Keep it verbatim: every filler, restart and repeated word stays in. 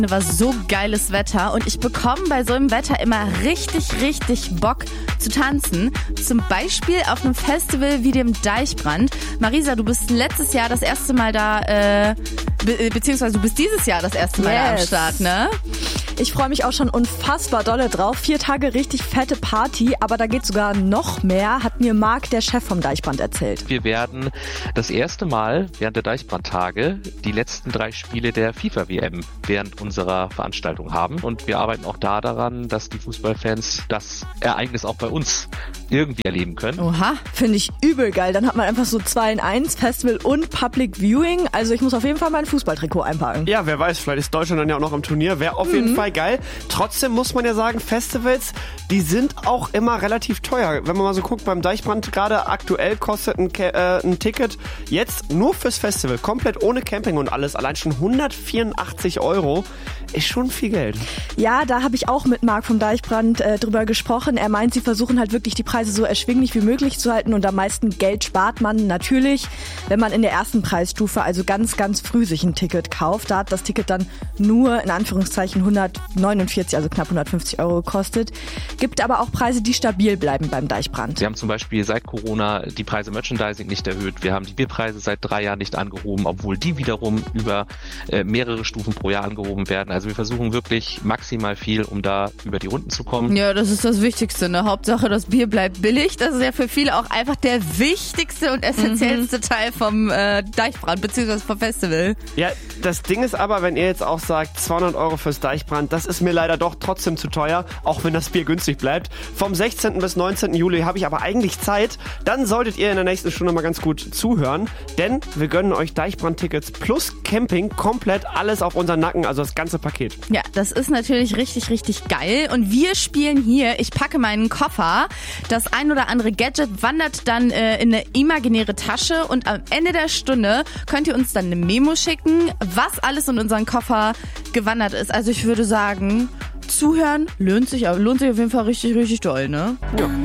war so geiles Wetter und ich bekomme bei so einem Wetter immer richtig, richtig Bock zu tanzen. Zum Beispiel auf einem Festival wie dem Deichbrand. Marisa, du bist letztes Jahr das erste Mal da, äh, be- beziehungsweise du bist dieses Jahr das erste Mal Yes. da am Start, ne? Ich freue mich auch schon unfassbar dolle drauf. Vier Tage richtig fette Party, aber da geht sogar noch mehr, hat mir Marc, der Chef vom Deichbrand, erzählt. Wir werden das erste Mal während der Deichbrandtage die letzten drei Spiele der FIFA-W M während unserer Veranstaltung haben. Und wir arbeiten auch da daran, dass die Fußballfans das Ereignis auch bei uns irgendwie erleben können. Oha. Finde ich übel geil. Dann hat man einfach so zwei in eins, Festival und Public Viewing. Also ich muss auf jeden Fall mein Fußballtrikot einpacken. Ja, wer weiß, vielleicht ist Deutschland dann ja auch noch im Turnier. Wäre auf jeden Fall geil. Trotzdem muss man ja sagen, Festivals, die sind auch immer relativ teuer. Wenn man mal so guckt, beim Deichbrand gerade aktuell kostet ein, Ke- äh, ein Ticket jetzt nur fürs Festival, komplett ohne Camping und alles, allein schon hundertvierundachtzig Euro. Ist schon viel Geld. Ja, da habe ich auch mit Marc vom Deichbrand äh, drüber gesprochen. Er meint, sie versuchen halt wirklich die Preise so erschwinglich wie möglich zu halten und am meisten Geld spart man natürlich, wenn man in der ersten Preisstufe, also ganz, ganz früh sich ein Ticket kauft. Da hat das Ticket dann nur in Anführungszeichen hundertneunundvierzig, also knapp hundertfünfzig Euro gekostet. Gibt aber auch Preise, die stabil bleiben beim Deichbrand. Wir haben zum Beispiel seit Corona die Preise Merchandising nicht erhöht. Wir haben die Bierpreise seit drei Jahren nicht angehoben, obwohl die wiederum über äh, mehrere Stufen pro Jahr angehoben werden. Also wir versuchen wirklich maximal viel, um da über die Runden zu kommen. Ja, das ist das Wichtigste, ne? Hauptsache, das Bier bleibt billig. Das ist ja für viele auch einfach der wichtigste und essentiellste mhm. Teil vom äh, Deichbrand, beziehungsweise vom Festival. Ja, das Ding ist aber, wenn ihr jetzt auch sagt, zweihundert Euro fürs Deichbrand, das ist mir leider doch trotzdem zu teuer, auch wenn das Bier günstig bleibt. Vom sechzehnten bis neunzehnten Juli habe ich aber eigentlich Zeit. Dann solltet ihr in der nächsten Stunde mal ganz gut zuhören, denn wir gönnen euch Deichbrand-Tickets plus Camping, komplett alles auf unseren Nacken, also das ganze Paket. Ja, das ist natürlich richtig, richtig geil. Und wir spielen hier, ich packe meinen Koffer, das ein oder andere Gadget wandert dann äh, in eine imaginäre Tasche und am Ende der Stunde könnt ihr uns dann eine Memo schicken, was alles in unseren Koffer gewandert ist. Also ich würde sagen, zuhören lohnt sich, lohnt sich auf jeden Fall richtig, richtig doll, ne? Ja.